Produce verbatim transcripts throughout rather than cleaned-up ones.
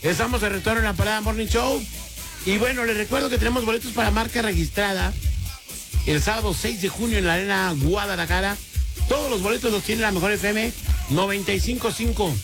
Estamos de retorno en la Parada Morning Show. Y bueno, les recuerdo que tenemos boletos para marca registrada el sábado seis de junio en la Arena Guadalajara. Todos los boletos los tiene la Mejor F M noventa y cinco punto cinco.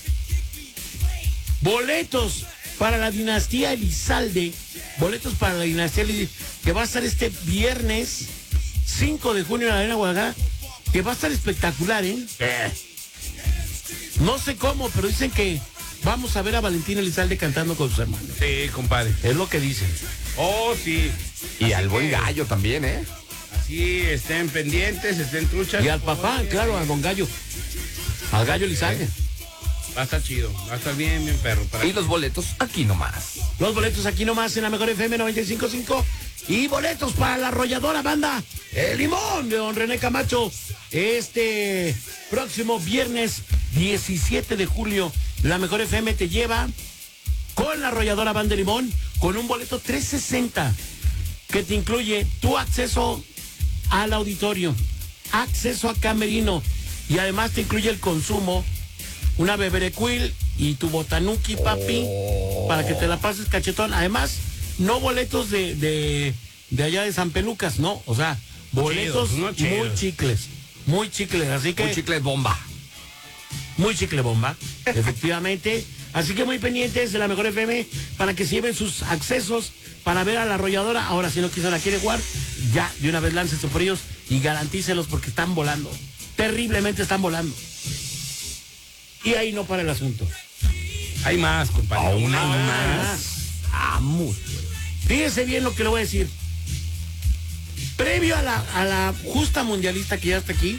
Boletos para la dinastía Elizalde. Boletos para la dinastía Elizalde, que va a estar este viernes cinco de junio en la Arena Guadalajara. Que va a estar espectacular, ¿eh? eh. No sé cómo, pero dicen que vamos a ver a Valentín Elizalde cantando con sus hermanos. Sí, compadre. Es lo que dicen. Oh, sí. Y Así al buen que, Gallo también, ¿eh? Así, estén pendientes, estén truchas. Y al papá, Oye, claro, al don Gallo. Al Gallo Elizalde. Va a estar chido, va a estar bien, bien perro. Para Y los boletos aquí nomás. Los boletos aquí nomás en la Mejor F M noventa y cinco punto cinco. Y boletos para la arrolladora banda El Limón de don René Camacho. Este próximo viernes diecisiete de julio, la Mejor F M te lleva con la arrolladora banda El Limón con un boleto trescientos sesenta que te incluye tu acceso al auditorio, acceso a camerino y además te incluye el consumo, una beberequil y tu botanuki, papi, oh. para que te la pases cachetón. Además, no boletos de, de, de allá de San Pelucas, no, o sea, boletos chidos, no chidos. muy chicles, muy chicles, así que... Un chicle bomba. Muy chicle bomba, efectivamente. Así que muy pendientes de la Mejor F M para que se lleven sus accesos para ver a la arrolladora. Ahora, si no quiso la quiere jugar, ya de una vez láncese por ellos y garantícelos porque están volando. Terriblemente están volando. Y ahí no para el asunto. Hay más, compadre. Aún hay hay más. más. Vamos. Fíjese bien lo que le voy a decir. Previo a la, a la justa mundialista que ya está aquí,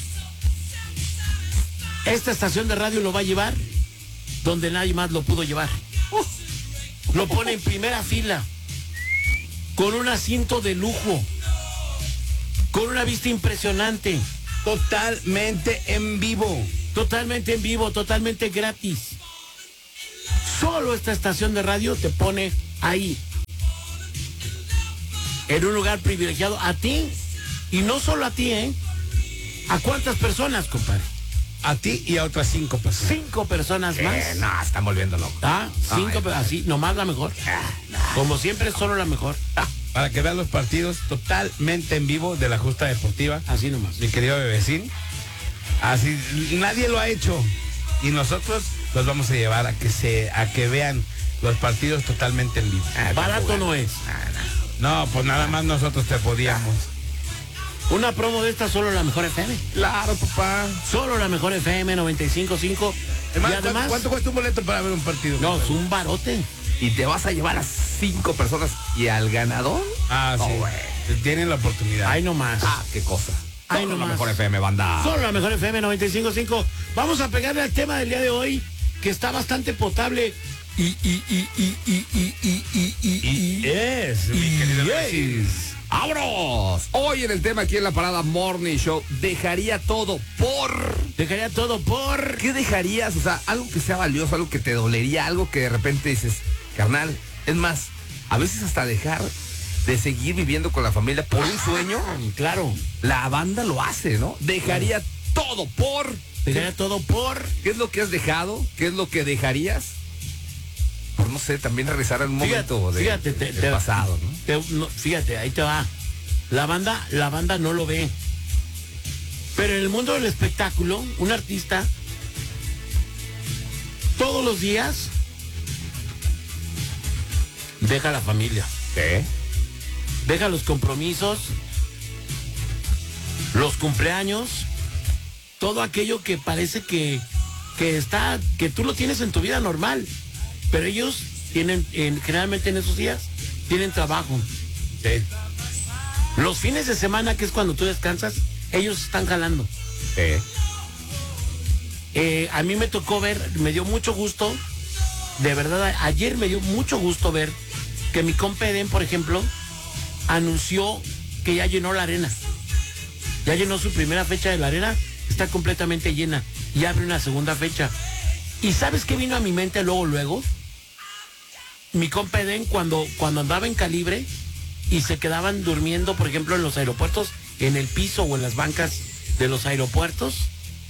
esta estación de radio lo va a llevar donde nadie más lo pudo llevar. Uh, lo pone en primera fila, con un asiento de lujo, con una vista impresionante, Totalmente en vivo. totalmente en vivo, totalmente gratis. Solo esta estación de radio te pone ahí, en un lugar privilegiado, a ti, y no solo a ti, ¿eh? ¿A cuántas personas, compadre? A ti y a otras cinco personas. Cinco personas más. Eh, no, están volviendo locos. Ah, cinco, Ay, pero así, nomás la mejor. Como siempre, solo la mejor. Ah, Para que vean los partidos totalmente en vivo de la Justa Deportiva. así nomás. Mi querido Bebecín. Así, nadie lo ha hecho. Y nosotros los vamos a llevar a que se, a que vean los partidos totalmente en vivo. Ah, Barato no es. No, pues nada más nosotros te podíamos. Una promo de esta, solo la Mejor F M. Claro, papá. Solo la Mejor F M noventa y cinco punto cinco. Hermano, Y además, ¿cuánto, ¿cuánto cuesta un boleto para ver un partido? no, es un barote. Y te vas a llevar a cinco personas y al ganador. Ah, No, sí. güey. Tienen la oportunidad. Ahí nomás. Ah, qué cosa. Ay, Solo no la más. Mejor F M, banda. Solo la Mejor F M noventa y cinco punto cinco. Vamos a pegarle al tema del día de hoy, que está bastante potable. Y, y, y, y, y, y, y, y, y, Y es, mi y querido es. Bebecín. ¡Vámonos! Hoy en el tema aquí en la Parada Morning Show, dejaría todo por... Dejaría todo por... ¿Qué dejarías? O sea, algo que sea valioso, algo que te dolería, algo que de repente dices, carnal, es más, a veces hasta dejar de seguir viviendo con la familia por un sueño, Claro. la banda lo hace, ¿no? Dejaría todo por... Dejaría todo por... ¿Qué es lo que has dejado? ¿Qué es lo que dejarías? Por, no sé, también regresar a un Fíjate, momento de, fíjate, te- del te- pasado, ¿no? te- no, fíjate, ahí te va. La banda, la banda no lo ve. Pero en el mundo del espectáculo, un artista todos los días deja la familia, ¿Qué? deja los compromisos, los cumpleaños, todo aquello que parece que, que está, que tú lo tienes en tu vida normal. Pero ellos tienen, en, generalmente en esos días, tienen trabajo. Sí. Los fines de semana, que es cuando tú descansas, ellos están jalando. ¿Qué? Eh, a mí me tocó ver, me dio mucho gusto, de verdad, a- ayer me dio mucho gusto ver que mi compa Eden, por ejemplo, anunció que ya llenó la arena. Ya llenó su primera fecha de la arena, está completamente llena y abre una segunda fecha. ¿Y sabes qué vino a mi mente luego, luego? Mi compa Eden, cuando, cuando andaba en Calibre y se quedaban durmiendo, por ejemplo, en los aeropuertos, en el piso o en las bancas de los aeropuertos,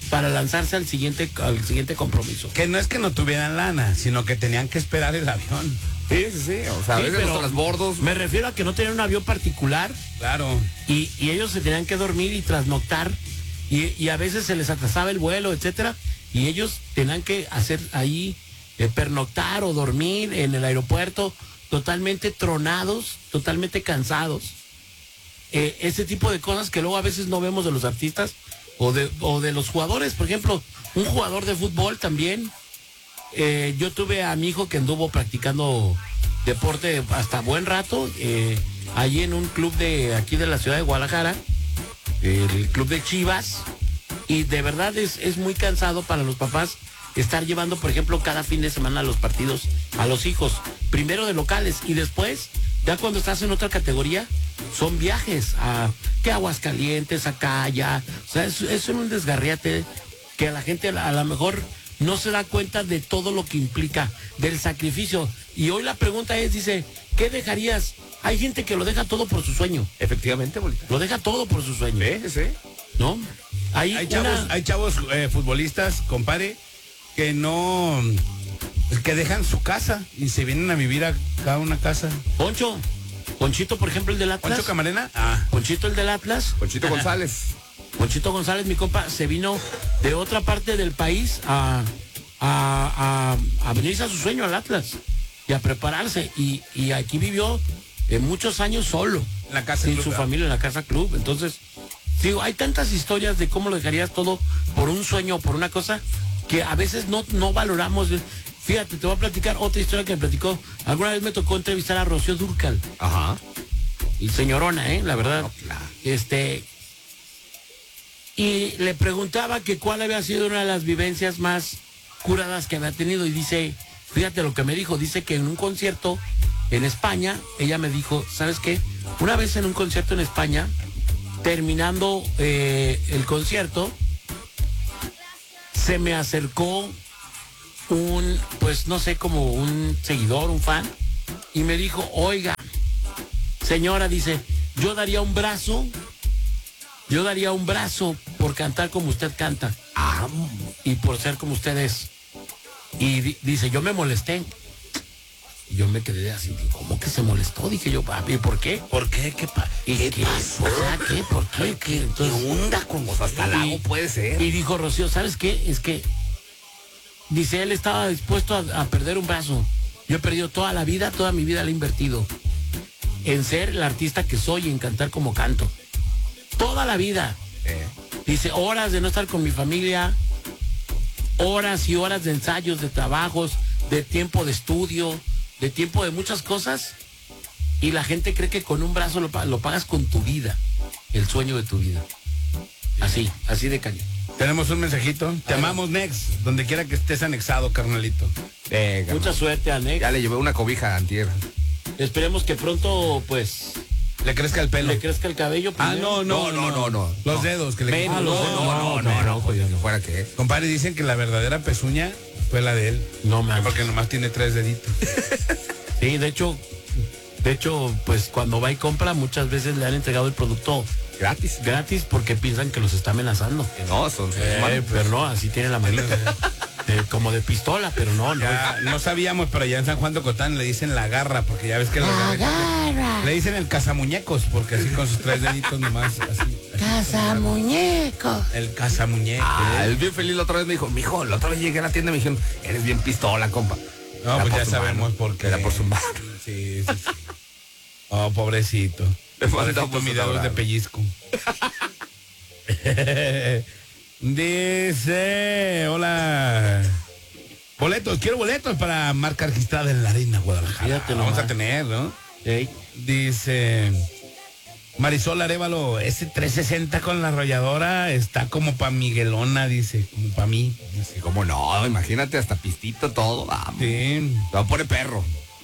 para lanzarse al siguiente, al siguiente compromiso. Que no es que no tuvieran lana, sino que tenían que esperar el avión. Sí, sí, sí. O sea, a Sí, veces pero los transbordos. Me refiero a que no tenían un avión particular Claro. y, y ellos se tenían que dormir y trasnoctar y, y a veces se les atrasaba el vuelo, etcétera, y ellos tenían que hacer ahí eh, pernoctar o dormir en el aeropuerto totalmente tronados, totalmente cansados. Eh, ese tipo de cosas que luego a veces no vemos de los artistas o de, o de los jugadores. Por ejemplo, un jugador de fútbol también. Eh, yo tuve a mi hijo que anduvo practicando deporte hasta buen rato, eh, allí en un club de aquí de la ciudad de Guadalajara, el club de Chivas, y de verdad es, es muy cansado para los papás estar llevando, por ejemplo, cada fin de semana los partidos a los hijos, primero de locales y después, ya cuando estás en otra categoría, son viajes a que Aguascalientes, acá, allá, o sea, es, es un desgarriate que a la gente a lo mejor no se da cuenta de todo lo que implica, del sacrificio. Y hoy la pregunta es, dice, ¿qué dejarías? Hay gente que lo deja todo por su sueño. Efectivamente, bolita. Lo deja todo por su sueño. Sí, sí. ¿No? Hay, Hay una- chavos, hay chavos eh, futbolistas, compadre, que no, que dejan su casa y se vienen a vivir acá a una casa. Poncho, Ponchito, por ejemplo, el del Atlas. ¿Poncho Camarena? Ah, Ponchito, el del Atlas. Ponchito González. Ponchito González, mi compa, se vino de otra parte del país a, a, a, a venirse a su sueño al Atlas y a prepararse. Y, y aquí vivió eh, muchos años solo, en la casa sin club, su ¿verdad? familia en la casa club. Entonces, digo, hay tantas historias de cómo lo dejarías todo por un sueño o por una cosa que a veces no, no valoramos. Fíjate, te voy a platicar otra historia que me platicó. Alguna vez me tocó entrevistar a Rocío Dúrcal. Ajá. Y señorona, ¿eh? La verdad. No, claro. Este. Y le preguntaba que cuál había sido una de las vivencias más curadas que había tenido. Y dice, fíjate lo que me dijo. Dice que en un concierto en España, ella me dijo, ¿sabes qué? Una vez en un concierto en España, terminando eh, el concierto, se me acercó un, pues no sé, como un seguidor, un fan, y me dijo, oiga, señora, dice, yo daría un brazo, yo daría un brazo por cantar como usted canta, ah, y por ser como usted es. Y di- dice, yo me molesté. Y yo me quedé así, ¿cómo que se molestó? Dije yo, papi, ¿por qué? ¿por qué? ¿Qué, pa- ¿Y qué qué pasó? O sea, ¿qué? ¿Por qué? ¿Qué? Entonces, ¿Qué onda con vos? Hasta el lago puede ser. y dijo Rocío, ¿sabes qué? Es que, dice, él estaba dispuesto a, a perder un brazo. Yo he perdido toda la vida, toda mi vida la he invertido en ser el artista que soy y en cantar como canto. Toda la vida. Eh, Dice, horas de no estar con mi familia, horas y horas de ensayos, de trabajos, de tiempo de estudio, de tiempo de muchas cosas. Y la gente cree que con un brazo lo, pa- lo pagas con tu vida, el sueño de tu vida. Así, así de cañón. Tenemos un mensajito. Te amamos, Nex, donde quiera que estés anexado, carnalito. eh, Mucha suerte, Anex. Ya le llevé una cobija a antier. Esperemos que pronto, pues, Le crezca el pelo. le crezca el cabello. Ah, primero. no, no, No, no, no, no. Los No. dedos que le Menos, Ah, no, los- no, no, no, no, no, pues, no, fuera que. Compadre, dicen que la verdadera pezuña fue la de él. No, man. Porque nomás tiene tres deditos. Sí, de hecho, de hecho, pues cuando va y compra, muchas veces le han entregado el producto Gratis. gratis porque piensan que los está amenazando. Que no, son. son Eh, humanos. pero no, así tiene la manita. Eh, como de pistola, pero no, no. Ya, no sabíamos, pero ya en San Juan de Cotán le dicen la garra, porque ya ves que los garra. Le dicen el cazamuñecos, porque así con sus tres deditos nomás, así. así Cazamuñeco. el cazamuñeco. Ah, el bien feliz la otra vez me dijo, mijo, la otra vez llegué a la tienda y me dijeron, eres bien pistola, compa. No, Era pues por ya su sabemos mano. por qué. Era por su mano. Sí, sí, sí. Oh, pobrecito. Le mandamos Pobrecito, un mi dedos de abrazo. pellizco. Dice, hola. Boletos, quiero boletos para marca registrada en la Arena Guadalajara. Fíjate Vamos nomás. a tener, ¿no? Ey, Dice Marisol Arévalo, ese trescientos sesenta con la arrolladora está como pa' Miguelona, dice, como pa' mí. Dice, ¿cómo no? Imagínate, hasta pistito, todo. Vamos. Sí. Se va a poner perro.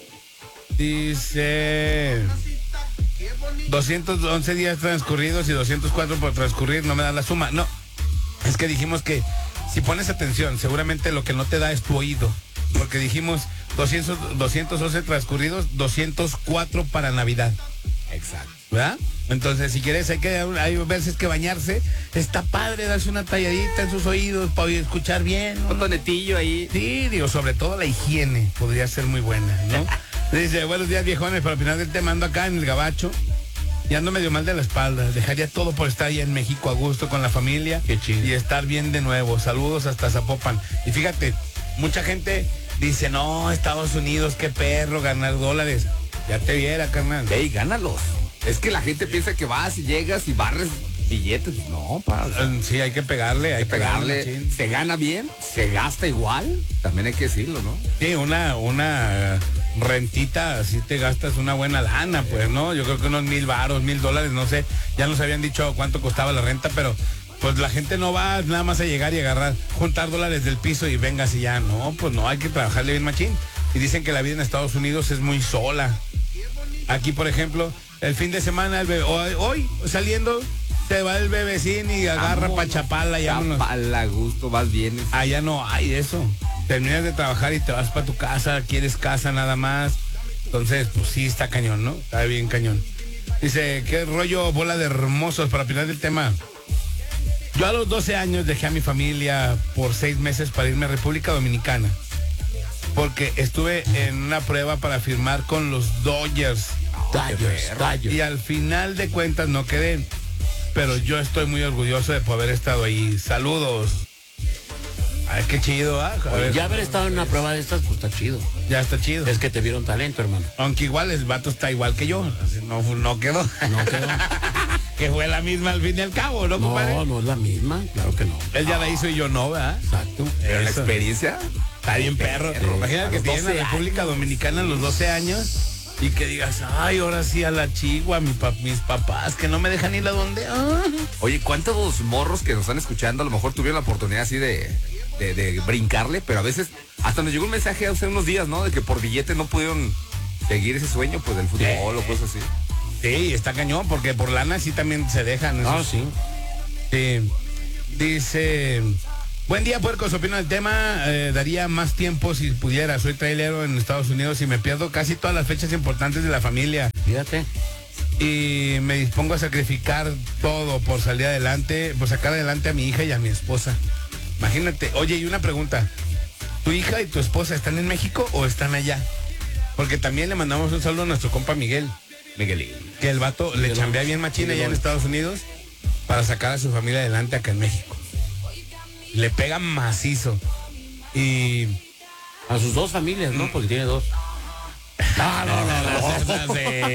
Dice doscientos once días transcurridos y doscientos cuatro por transcurrir, no me da la suma. No, es que dijimos que si pones atención, seguramente lo que no te da es tu oído. Porque dijimos doscientos, doscientos once transcurridos, doscientos cuatro para Navidad. Exacto. ¿Verdad? Entonces, si quieres, hay que hay veces que bañarse. Está padre darse una talladita en sus oídos para escuchar bien, ¿no? Un tonetillo ahí. Sí, digo, sobre todo la higiene podría ser muy buena, ¿no? Dice, buenos días, viejones, para opinar del tema, ando acá en el Gabacho y ando medio mal de la espalda. Dejaría todo por estar allá en México a gusto con la familia. Qué chido. Y estar bien de nuevo. Saludos hasta Zapopan. Y fíjate, mucha gente dice, no, Estados Unidos, qué perro, ganar dólares. Ya te viera, carnal. Ey, gánalos. Es que la gente piensa que vas y llegas y barres billetes. No, para. Eh, Sí, hay que pegarle, hay Hay que pegarle. Se gana bien, se gasta igual. También hay que decirlo, ¿no? Sí, una, una rentita, así te gastas una buena lana, pues, ¿no? Yo creo que unos mil varos, mil dólares, no sé. Ya nos habían dicho cuánto costaba la renta, pero pues la gente no va nada más a llegar y agarrar, juntar dólares del piso y venga así ya. No, pues no, hay que trabajarle bien machín. Y dicen que la vida en Estados Unidos es muy sola. Aquí, por ejemplo, el fin de semana, el bebé, hoy, hoy saliendo, se va el bebecín y agarra pa' Chapala y vámonos. Chapala, gusto, vas bien. Allá no hay eso. Terminas de trabajar y te vas para tu casa, quieres casa nada más. Entonces, pues sí, está cañón, ¿no? Está bien cañón. Dice, qué rollo, bola de hermosos, para opinar del tema. Yo a los doce años dejé a mi familia por seis meses para irme a República Dominicana. Porque estuve en una prueba para firmar con los Dodgers. Dodgers, Dodgers. Y al final de cuentas no quedé. Pero yo estoy muy orgulloso de poder haber estado ahí. Saludos. Ay, qué chido, ¿ah? A ver, Ya haber estado en una prueba de estas, pues está chido. ya está chido. Es que te vieron talento, hermano. Aunque igual el vato está igual que yo. Así, No, no quedó. No quedó. Que fue la misma al fin y al cabo, ¿no, compadre? No, no es la misma, claro que no. Él ya la hizo y yo no, ¿verdad? Exacto. Pero la Eso. experiencia. Está bien perro. Perro. Imagínate A que los te lleven a doce República Dominicana a los doce años y que digas, ay, ahora sí a la chigua, mi pa- mis papás, que no me dejan ir a donde. Ah. Oye, ¿cuántos morros que nos están escuchando a lo mejor tuvieron la oportunidad así de, de, de brincarle? Pero a veces, hasta nos llegó un mensaje hace unos días, ¿no? De que por billete no pudieron seguir ese sueño, pues, del fútbol o cosas así. Sí, está cañón, porque por lana sí también se dejan. Ah, esos- sí. Sí. Dice, buen día, puercos, opino del tema, eh, daría más tiempo si pudiera. Soy trailero en Estados Unidos y me pierdo casi todas las fechas importantes de la familia. Fíjate. Y me dispongo a sacrificar todo por salir adelante, por sacar adelante a mi hija y a mi esposa. Imagínate. Oye, y una pregunta. ¿Tu hija y tu esposa están en México o están allá? Porque también le mandamos un saludo a nuestro compa Miguel. Miguelín. Que el vato le Miguelón. chambea bien machina allá en Estados Unidos para sacar a su familia adelante acá en México. Le pega macizo. Y... A sus dos familias, ¿no? Porque tiene dos. No, no, no, no.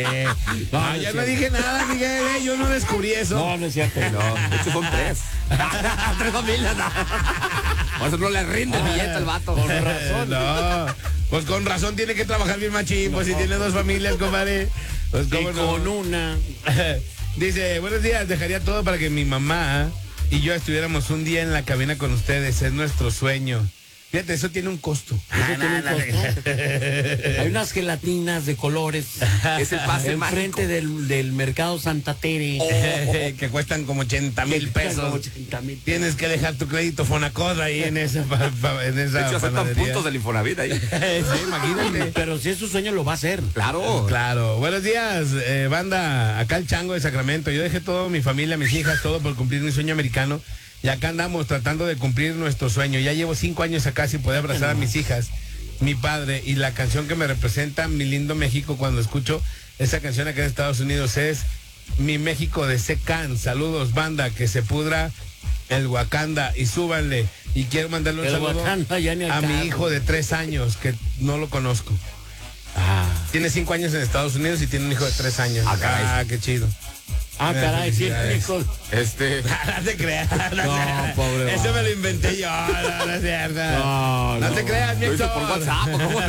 No, ya no dije nada, Miguel. eh, Yo no descubrí eso. No, no es cierto. No, de hecho son tres. Tres familias. no. Por eso no le rinde el billete al vato. Con razón. No, pues con razón tiene que trabajar bien machín, pues si tiene dos familias, compadre. Pues Y cómo no. con una. Dice, buenos días, dejaría todo para que mi mamá y yo estuviéramos un día en la cabina con ustedes, es nuestro sueño. Fíjate, eso tiene un costo. Eso tiene un costo. Hay unas gelatinas de colores. Es el pase enfrente del, del mercado Santa Tere. Que cuestan como ochenta mil pesos. ochenta mil. Tienes que dejar tu crédito Fonacot ahí en esa, pa- pa- en esa De hecho, aceptan panadería. puntos del Infonavit ahí. Sí, imagínate. Pero si es su sueño, lo va a hacer. Claro. Claro. Buenos días, eh, banda. Acá el Chango de Sacramento. Yo dejé todo, mi familia, mis hijas, todo por cumplir mi sueño americano. Y acá andamos tratando de cumplir nuestro sueño. Ya llevo cinco años acá sin poder abrazar a mis hijas, mi padre. Y la canción que me representa, mi lindo México, cuando escucho esa canción acá en Estados Unidos es Mi México de Secan. Saludos, banda. Que se pudra el Wakanda y súbanle. Y quiero mandarle un El saludo Wakanda ya ni al a mi caso. hijo de tres años, que no lo conozco. Ah, Tiene cinco años en Estados Unidos y tiene un hijo de tres años. Ah, caray. Ah, qué chido. ah caray, sí, Felicidades. Nico. Este. No te creas. No, No, te- pobre Eso va. me lo inventé yo. No, no es cierto. No, No no. te creas, mi Lo hizo Héctor. por WhatsApp. ¿o cómo?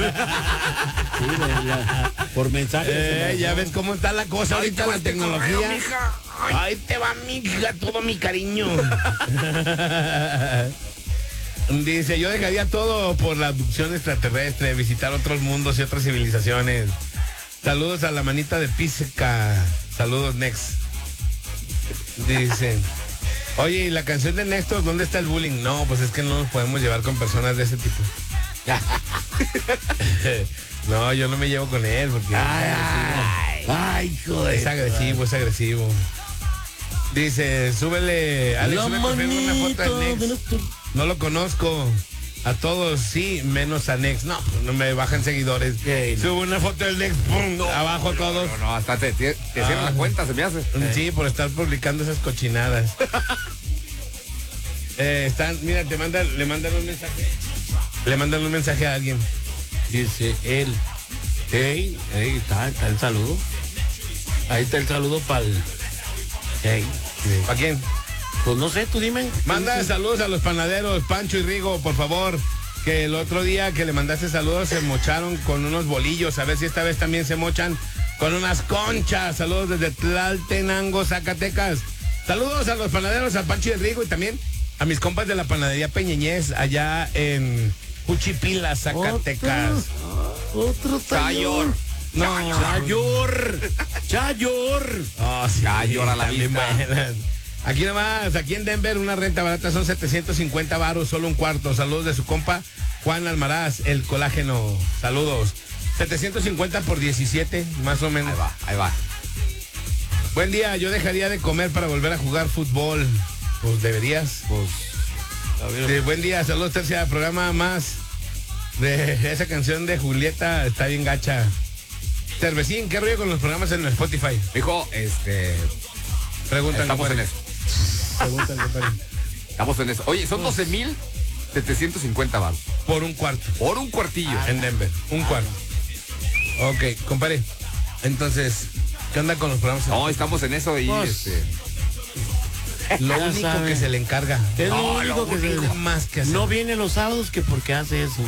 Sí, de la- por mensaje. Eh, ya ves cómo está la cosa ahorita, la tecnología. Ahí te va, mija, todo mi cariño. Dice, yo dejaría todo por la abducción extraterrestre, visitar otros mundos y otras civilizaciones. Saludos a la manita de Pizca. Saludos, Next. Dice, oye, ¿y la canción de Néstor, dónde está el bullying? No, pues es que no nos podemos llevar con personas de ese tipo. No, yo no me llevo con él porque... Ay, Ay, joder. Es agresivo, es agresivo. Dice, súbele, Alex, La sube por favor una foto manito del de Nex. nuestro- No lo conozco. A todos sí, menos a Nex. No, no me bajan seguidores. Ey, no. Subo una foto del Nex, pum, abajo a todos. No, no, hasta te, te, te cierran Ah. la cuenta, se me hace. Sí, por estar publicando esas cochinadas. eh, están, mira, te mandan, le mandan un mensaje. Le mandan un mensaje a alguien. Dice él. Ey, ey, está, está el saludo. Ahí está el saludo para el. Ey. ¿Para quién? Pues no sé, tú dime. Manda saludos a los panaderos, Pancho y Rigo, por favor. Que el otro día que le mandaste saludos se mocharon con unos bolillos. A ver si esta vez también se mochan con unas conchas. Saludos desde Tlaltenango, Zacatecas. Saludos a los panaderos, a Pancho y Rigo y también a mis compas de la panadería Peñeñez allá en Juchipila, Zacatecas. Otro Chayor. No, Chayor. Chayor. Oh, sí, Chayor a la también vista. buenas. Aquí nomás, aquí en Denver, una renta barata son setecientos cincuenta varos, solo un cuarto. Saludos de su compa Juan Almaraz, el colágeno. Saludos. setecientos cincuenta por diecisiete, más o menos. Ahí va, ahí va. Buen día, yo dejaría de comer para volver a jugar fútbol. Pues deberías. Pues. a ver, Sí, buen día, saludos, tercia, programa más de esa canción de Julieta, está bien gacha. Cervecín, ¿qué rollo con los programas en el Spotify? Dijo, este, Preguntan. estamos en eso. Preguntan, compadre. Estamos en eso. Oye, son doce mil setecientos cincuenta baros. Por un cuarto. Por un cuartillo. En Denver, un cuarto. Ok, compadre. Entonces, ¿qué onda con los programas? No, estamos en eso y Pues, este. Lo ya único sabe. que se le encarga. Es No, lo único lo que se único más que hacer. No viene los sábados que porque hace eso.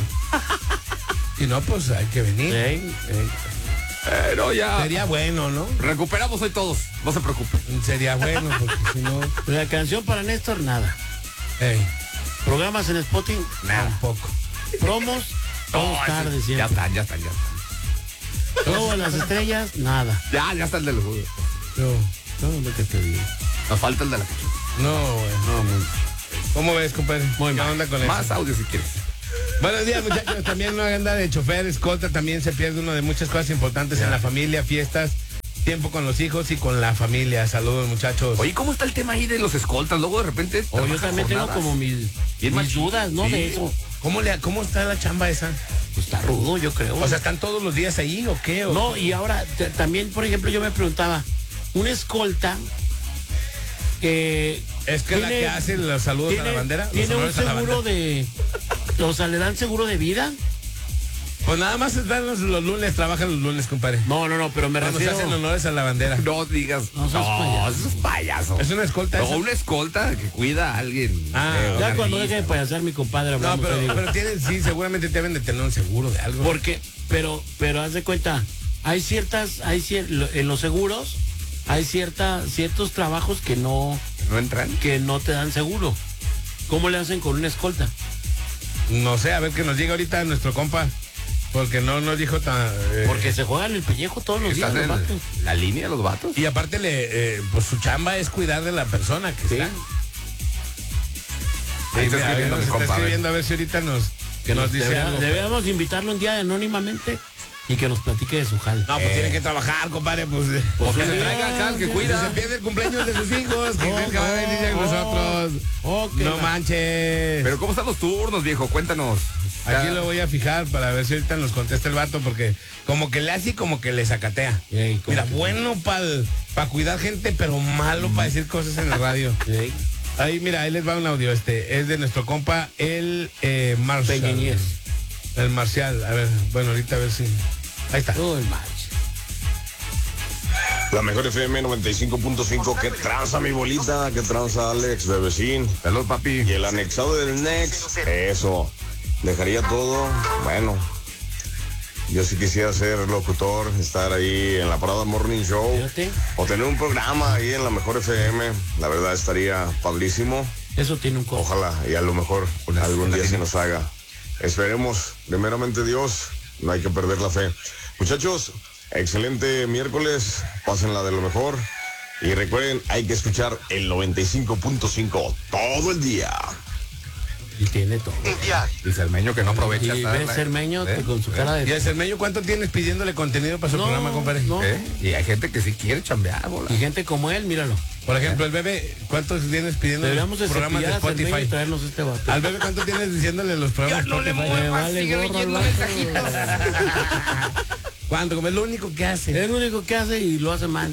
Si no, pues hay que venir. Ey, ey. Pero ya. Sería bueno, ¿no? Recuperamos hoy todos. No se preocupen. Sería bueno, porque si no. La canción para Néstor, nada. Ey, Programas en Spotify, Nada. tampoco. promos, todos No, tarde ese- siempre. ya están, ya están, ya están. Todas las estrellas, nada. Ya, ya está el de los. No, Todo lo que te digo. Nos falta el de la fecha. no, güey. No, muy- ¿Cómo ves, compadre? Muy ¿Qué mal. onda con Más eso? audio si quieres. Buenos días, muchachos. También una anda de chofer, escolta, también se pierde uno de muchas cosas importantes en la familia, fiestas, tiempo con los hijos y con la familia. Saludos, muchachos. Oye, ¿cómo está el tema ahí de los escoltas? Luego de repente. O yo trabaja también tengo jornadas. como mis, Bien mis machín. dudas, ¿no? Sí. De eso. ¿Cómo, le, ¿Cómo está la chamba esa? Pues está rudo, yo creo. O sea, ¿están todos los días ahí o qué? ¿O no, y ahora t- también, por ejemplo, yo me preguntaba, una escolta que ¿Es que la que hace los saludos a la bandera? Los tiene un honores a la seguro bandera. de, o sea, le dan seguro de vida. Pues nada más están los, los lunes, trabajan los lunes, compadre. No, no, no, pero me Cuando se refiero. hacen honores a la bandera. No digas. No No, seas payaso. eso es payaso. Es una escolta. No, esa? una escolta que cuida a alguien. Ah, eh, Ya un cuando artista. deje de payasear mi compadre No, hablamos, te pero, digo. pero tienen, sí, seguramente deben de tener un seguro de algo. Porque, pero, pero haz de cuenta, hay ciertas, hay cier- en los seguros, hay cierta, ciertos trabajos que no, ¿No entran? que no te dan seguro. ¿Cómo le hacen con una escolta? No sé, a ver que nos diga ahorita nuestro compa. Porque no nos dijo tan. eh, Porque se juegan el pellejo todos los días, ¿Estás los en vatos. la línea los vatos? Y aparte, le, eh, pues su chamba es cuidar de la persona que Sí. está. Ahí está mira, a ver, escribiendo nos mi está compa, a ver. escribiendo a ver si ahorita nos, que nos dice Debería- algo. Deberíamos invitarlo un día anónimamente y que nos platique de su jal. No, pues tiene que trabajar, compadre, pues. eh, O que sí. se traiga acá el que Se cuida. pierde el cumpleaños de sus hijos, que Oh, creen que va a venir con oh, nosotros. oh, que No la- manches. Pero ¿cómo están los turnos, viejo? Cuéntanos. Aquí Ya- lo voy a fijar para ver si ahorita nos contesta el vato, porque como que le hace y como que le sacatea. Ey, ¿cómo Mira, que- bueno para cuidar gente, pero malo para decir cosas en la radio. Ey, Ahí, mira, ahí les va un audio. Este es de nuestro compa, el eh, Marcial. Peñeñez. El Marcial. A ver, bueno, ahorita a ver si. Ahí está. todo el match. La mejor F M noventa y cinco punto cinco, que tranza mi bolita, que tranza Alex, bebecín. Salud, papi. Y el anexado del Next, eso, dejaría todo, bueno. Yo sí quisiera ser locutor, estar ahí en la Parada Morning Show. Fíjate. O tener un programa ahí en la mejor F M, la verdad estaría padrísimo. Eso tiene un costo. Ojalá y a lo mejor Una- algún una día se línea. nos haga. Esperemos, primeramente Dios, no hay que perder la fe. Muchachos, excelente miércoles, pásenla de lo mejor. Y recuerden, hay que escuchar el noventa y cinco punto cinco todo el día. Y tiene todo. Y Cermeño que no aprovecha. Y ¿sabes? ves Cermeño ¿Eh? con su ¿Eh? cara de... ¿Y el Cermeño cuánto tienes pidiéndole contenido para su No, programa, compadre? no. ¿Eh? Y hay gente que sí quiere chambear, bola. Y gente como él, míralo. Por ejemplo, el bebé, ¿cuántos tienes pidiendo Deberíamos de programas de cepillar a Cermeño y Spotify? traernos este vato. Al bebé, ¿cuánto tienes diciéndole los programas de no le Spotify? muevo. Me vale sigue gorro al leyendo vato. ¿Cuánto? Como es lo único que hace. Es lo único que hace y lo hace mal.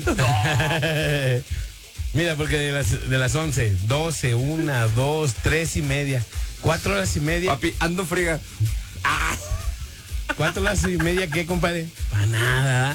Mira, porque de las, de las once, doce, una, dos, tres y media, cuatro horas y media. Papi, ando friga. ¿Cuatro horas y media qué, compadre? Para nada.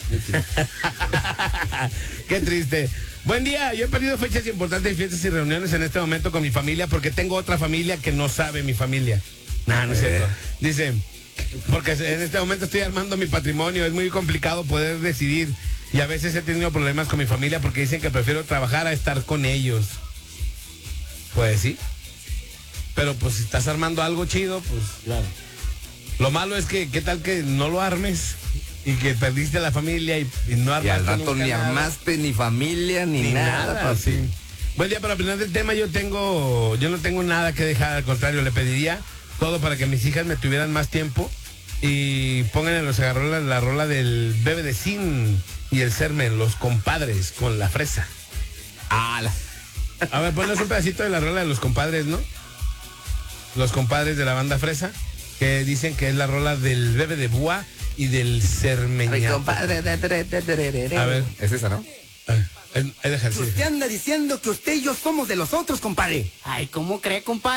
Qué triste. Buen día, yo he perdido fechas importantes y fiestas y reuniones en este momento con mi familia porque tengo otra familia que no sabe mi familia. No, no es cierto. Dice, porque en este momento estoy armando mi patrimonio, es muy complicado poder decidir y a veces he tenido problemas con mi familia porque dicen que prefiero trabajar a estar con ellos. Pues sí. Pero pues si estás armando algo chido, pues Claro. lo malo es que, ¿qué tal que no lo armes? Y que perdiste a la familia y, y no armaste Y al rato nunca ni nada. armaste ni familia ni, Ni nada, nada, papi. sí. Buen día, para opinar del tema, yo tengo, yo no tengo nada que dejar, al contrario, le pediría todo para que mis hijas me tuvieran más tiempo y pongan en los agarrolas la rola del Bebe de Sin y el Sermen, los compadres con la fresa. Ah, la- A ver, ponles un pedacito de la rola de los compadres, ¿no? Los compadres de la banda Fresa, que dicen que es la rola del Bebe de Búa y del Cermeñato. A ver, Es esa, ¿no? ahí deja, sí. Usted anda diciendo que usted y yo somos de los otros, compadre. Ay, ¿cómo cree, compadre?